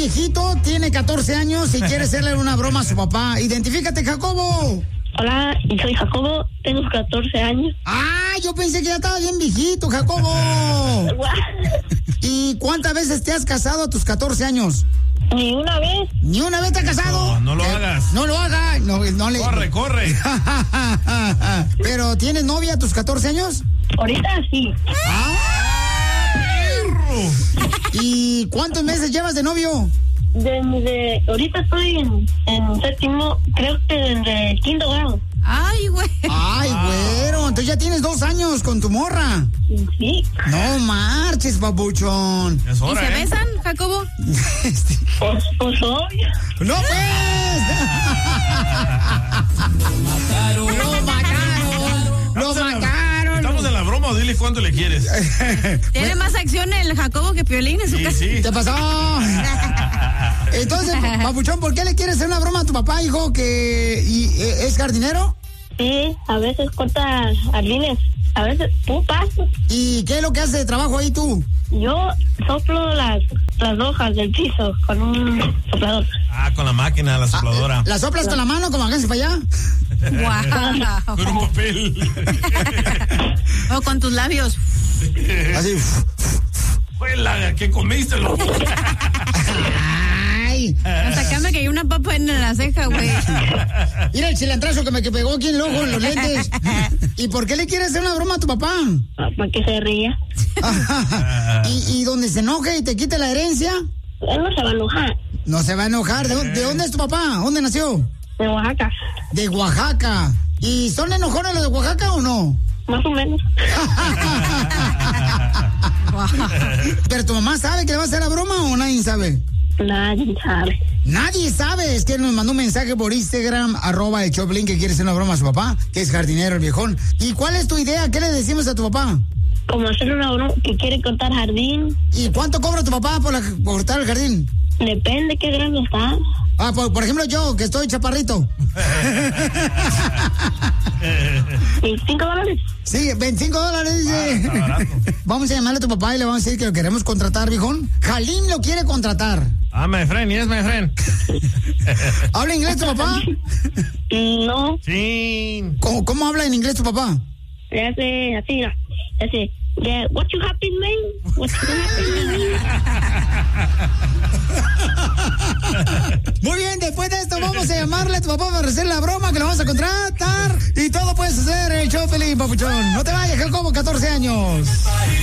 viejito, tiene 14 años y quiere hacerle una broma a su papá. Identifícate, Jacobo. Hola, soy Jacobo, tengo 14 años. Ah, yo pensé que ya estaba bien viejito, Jacobo. ¿Y cuántas veces te has casado a tus 14 años? Ni una vez. ¿Ni una vez te has casado? No lo hagas. No lo hagas. No le... Corre. ¿Pero tienes novia a tus 14 años? Ahorita sí. ¡Perro! ¿Y cuántos meses llevas de novio? Ahorita estoy en séptimo, creo que de quinto grado. Ay, güey. Ay, güero, entonces ya tienes 2 años con tu morra. Sí. No marches, papuchón. Es ¿Y hora, se besan, Jacobo? Pues obvio. ¡No, pues! ¡Lo mataron! Estamos en la broma, o dile cuánto le quieres. Tiene más acción el Jacobo que Piolín en su casa. Sí. ¿Qué pasó? Entonces, papuchón, ¿por qué le quieres hacer una broma a tu papá, hijo, que es jardinero? Sí, a veces corta jardines, a veces pupas. ¿Y qué es lo que hace de trabajo ahí tú? Yo soplo las hojas del piso con un soplador. Ah, con la máquina, la sopladora. ¿La soplas con la mano como háganse para allá? Guau. Con un papel. O con tus labios. Así. Fue la que comiste, loco. Ay. Hasta acá me cayó una papa en la ceja, güey. Mira el cilantrazo que me pegó aquí en el ojo, en los lentes. ¿Y por qué le quieres hacer una broma a tu papá? Para que se ría. ¿Y donde se enoje y te quite la herencia? Él no se va a enojar. No se va a enojar. ¿De dónde es tu papá? ¿Dónde nació? De Oaxaca. De Oaxaca. ¿Y son enojones los de Oaxaca o no? Más o menos. ¿Pero tu mamá sabe que le va a hacer la broma o nadie sabe? Nadie sabe. Nadie sabe. Es que nos mandó un mensaje por Instagram, @el Choplin, que quiere hacer una broma a su papá, que es jardinero el viejón. ¿Y cuál es tu idea? ¿Qué le decimos a tu papá? Como hacer una broma que quiere cortar jardín. ¿Y cuánto cobra tu papá por cortar el jardín? Depende qué grande está. Ah, por ejemplo yo, que estoy chaparrito. $25. Sí, $25, dice. Vamos a llamarle a tu papá y le vamos a decir que lo queremos contratar, viejón. Jalín lo quiere contratar. Ah, my friend, yes, my friend. ¿Habla inglés tu papá? No. Sí. ¿Cómo habla en inglés tu papá? Le hace así, ¿no? Le hace, yeah, what you happy, man? What you happy, man? Muy bien, después de esto vamos a llamarle a tu papá para hacer la broma que lo vamos a contratar. Y todo puedes hacer el show feliz, papuchón. No te vayas, Jacobo, 14 años.